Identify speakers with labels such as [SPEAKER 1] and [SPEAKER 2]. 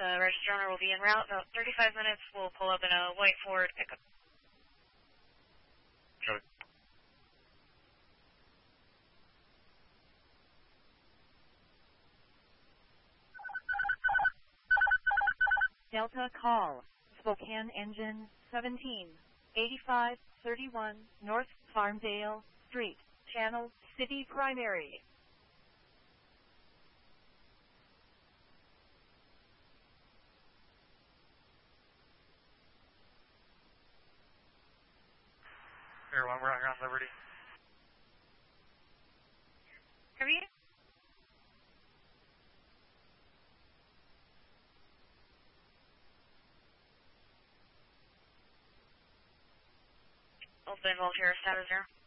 [SPEAKER 1] The registered owner will be en route about 35 minutes. We'll pull up in a white Ford pickup.
[SPEAKER 2] Copy.
[SPEAKER 3] Delta call, Spokane engine 178531 North Farmdale Street, Channel City Primary.
[SPEAKER 2] Air 1, we're out here on Liberty.
[SPEAKER 1] Have you? Open Voltaire status 0.